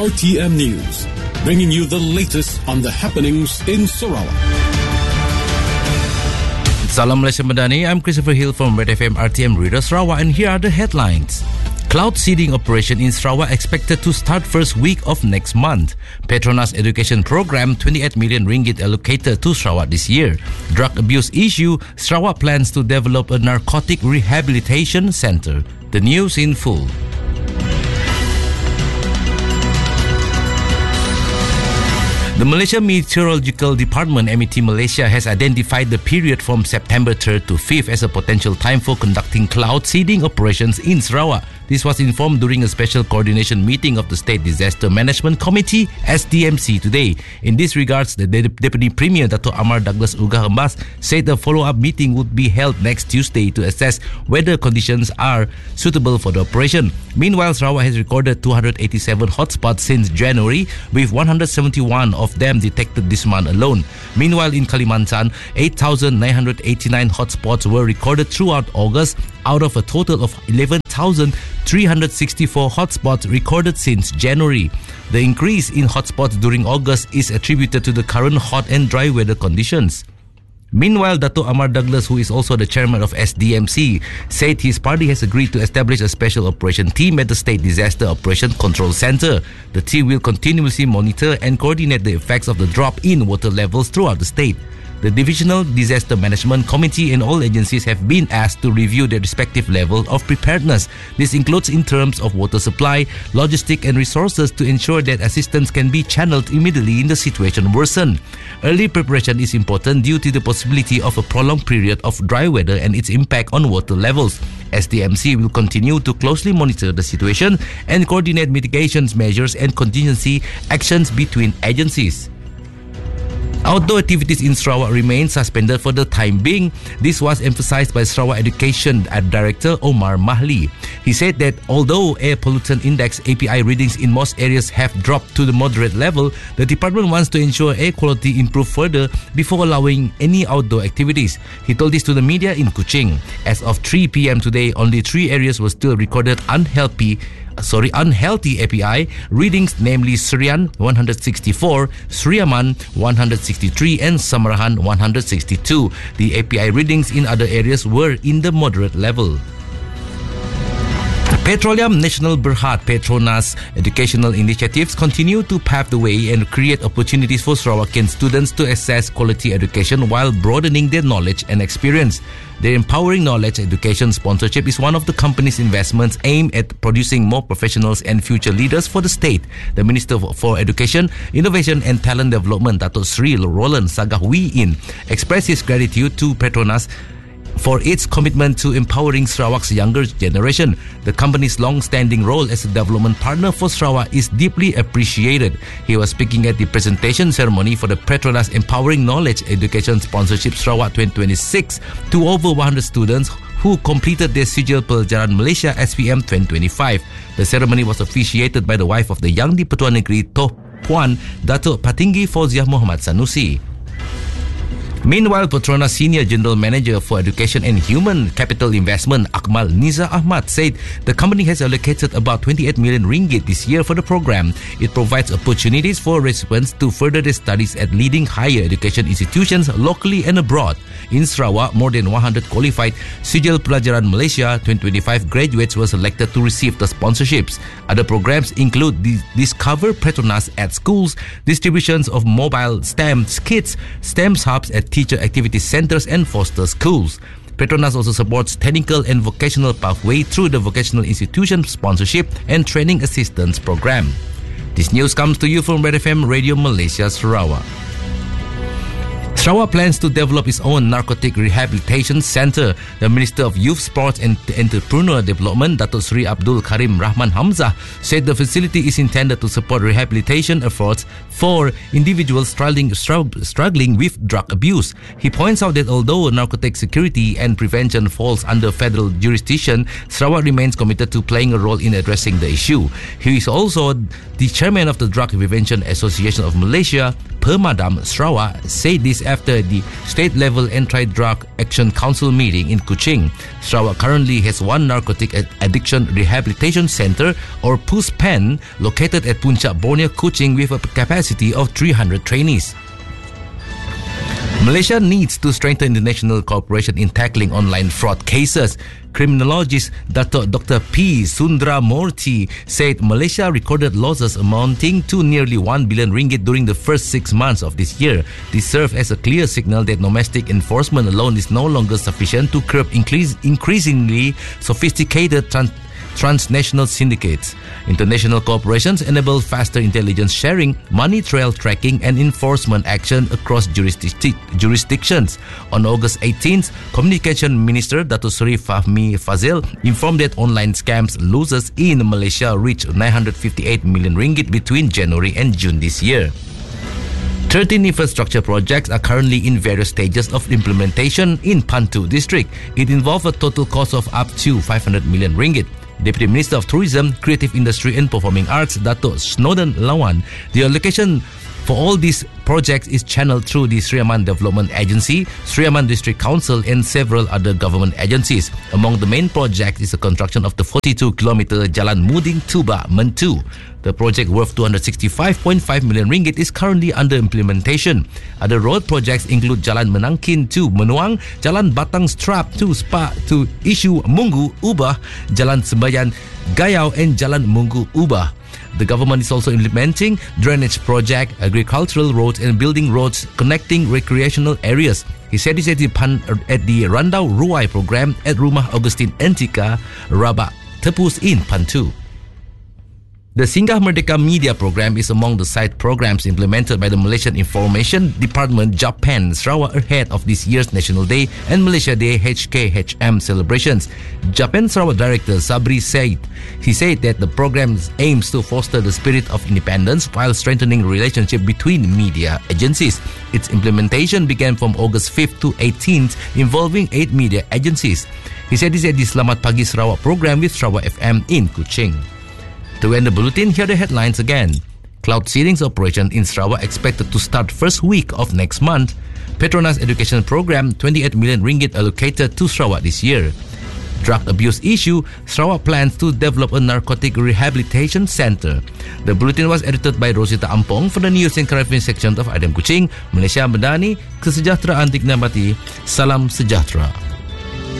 RTM News, bringing you the latest on the happenings in Sarawak. Salam Malaysia Madani, I'm Christopher Hill from Red FM RTM Reader Sarawak, and here are the headlines. Cloud seeding operation in Sarawak expected to start first week of next month. Petronas Education Program, 28 million ringgit allocated to Sarawak this year. Drug abuse issue, Sarawak plans to develop a narcotic rehabilitation center. The news in full. The Malaysia Meteorological Department, MET Malaysia, has identified the period from September 3rd to 5th as a potential time for conducting cloud seeding operations in Sarawak. This was informed during a special coordination meeting of the State Disaster Management Committee, SDMC, today. In this regards, the Deputy Premier, Dato' Amar Douglas Ugah Embas, said a follow-up meeting would be held next Tuesday to assess whether conditions are suitable for the operation. Meanwhile, Sarawak has recorded 287 hotspots since January, with 171 of them detected this month alone. Meanwhile, in Kalimantan, 8,989 hotspots were recorded throughout August, out of a total of 11,364 hotspots recorded since January. The increase in hotspots during August is attributed to the current hot and dry weather conditions. Meanwhile, Dato' Amar Douglas, who is also the chairman of SDMC, said his party has agreed to establish a special operation team at the State Disaster Operation Control Center. The team will continuously monitor and coordinate the effects of the drop in water levels throughout the state. The Divisional Disaster Management Committee and all agencies have been asked to review their respective level of preparedness. This includes in terms of water supply, logistic and resources to ensure that assistance can be channeled immediately in the situation worsen. Early preparation is important due to the possibility of a prolonged period of dry weather and its impact on water levels. SDMC will continue to closely monitor the situation and coordinate mitigations measures and contingency actions between agencies. Outdoor activities in Sarawak remain suspended for the time being. This was emphasized by Sarawak Education Director Omar Mahli. He said that although air pollutant index API readings in most areas have dropped to the moderate level, the department wants to ensure air quality improve further before allowing any outdoor activities. He told this to the media in Kuching. As of 3 p.m. today, only 3 areas were still recorded unhealthy API readings, namely Serian 164, Seriaman 163 and Samarahan 162. The API readings in other areas were in the moderate level. Petroleum Nasional Berhad Petronas educational initiatives continue to pave the way and create opportunities for Sarawakian students to access quality education while broadening their knowledge and experience. Their Empowering Knowledge Education sponsorship is one of the company's investments aimed at producing more professionals and future leaders for the state. The Minister for Education, Innovation and Talent Development, Dato' Sri Roland Sagah Wee In, expressed his gratitude to Petronas for its commitment to empowering Sarawak's younger generation. The company's long-standing role as a development partner for Sarawak is deeply appreciated. He was speaking at the presentation ceremony for the Petronas Empowering Knowledge Education Sponsorship Sarawak 2026 to over 100 students who completed their Sijil Pelajaran Malaysia SPM 2025. The ceremony was officiated by the wife of the Yang di-Pertuan Negeri Toh Puan, Datuk Patinggi Fauziah Muhammad Sanusi. Meanwhile, Petronas Senior General Manager for Education and Human Capital Investment, Akmal Niza Ahmad, said the company has allocated about 28 million ringgit this year for the program. It provides opportunities for recipients to further their studies at leading higher education institutions locally and abroad. In Sarawak, more than 100 qualified Sijil Pelajaran Malaysia 2025 graduates were selected to receive the sponsorships. Other programs include Discover Petronas at schools, distributions of mobile STEM kits, STEM hubs at teacher activity centers and foster schools. Petronas also supports technical and vocational pathway through the Vocational Institution Sponsorship and Training Assistance Program. This news comes to you from Red FM Radio Malaysia, Sarawak. Sarawak plans to develop its own narcotic rehabilitation center. The Minister of Youth, Sports and Entrepreneur Development, Dato' Sri Abdul Karim Rahman Hamzah, said the facility is intended to support rehabilitation efforts for individuals struggling with drug abuse. He points out that although narcotic security and prevention falls under federal jurisdiction, Sarawak remains committed to playing a role in addressing the issue. He is also the chairman of the Drug Prevention Association of Malaysia, Permadam Sarawak said this after the state-level Anti-Drug Action Council meeting in Kuching. Sarawak currently has one narcotic addiction rehabilitation center, or PUSPEN, located at Puncak Borneo, Kuching, with a capacity of 300 trainees. Malaysia needs to strengthen international cooperation in tackling online fraud cases. Criminologist Dr. P. Sundramurti said Malaysia recorded losses amounting to nearly 1 billion ringgit during the first 6 months of this year. This serves as a clear signal that domestic enforcement alone is no longer sufficient to curb increasingly sophisticated transnational syndicates. International cooperations enable faster intelligence sharing, money trail tracking, and enforcement action across jurisdictions. On August 18th, Communication Minister Dato Seri Fahmi Fazil informed that online scams losses in Malaysia reached 958 million ringgit between January and June this year. 13 infrastructure projects are currently in various stages of implementation in Pantu district. It involves a total cost of up to 500 million ringgit. Deputy Minister of Tourism, Creative Industry and Performing Arts, Dato Snowden Lawan, the allocation for all these projects is channeled through the Sri Aman Development Agency, Sri Aman District Council, and several other government agencies. Among the main projects is the construction of the 42-kilometer Jalan Muding Tuba Mentu. The project, worth 265.5 million ringgit, is currently under implementation. Other road projects include Jalan Menangkin to Menuang, Jalan Batang Strap to Spa to Isu Mungu Ubah, Jalan Sembayan Gayau, and Jalan Mungu Ubah. The government is also implementing drainage project, agricultural roads, and building roads connecting recreational areas. He said this at the Randau Ruai program at Rumah Augustine Antika, Rabak Tepus in Pantu. The Singgah Merdeka Media Program is among the side programs implemented by the Malaysian Information Department Japan Sarawak ahead of this year's National Day and Malaysia Day HKHM celebrations. Japan Sarawak Director Sabri said that the program aims to foster the spirit of independence while strengthening relationship between media agencies. Its implementation began from August 5th to 18th, involving 8 media agencies. He said this at the Selamat Pagi Sarawak program with Sarawak FM in Kuching. To end the bulletin, here are the headlines again. Cloud seedings operation in Sarawak expected to start first week of next month. Petronas Education Program, 28 million ringgit allocated to Sarawak this year. Drug abuse issue, Sarawak plans to develop a narcotic rehabilitation center. The bulletin was edited by Rosita Ampong for the news and current affairs section of Adam Kuching, Malaysia Madani, Kesejahteraan Diknamati, Salam Sejahtera.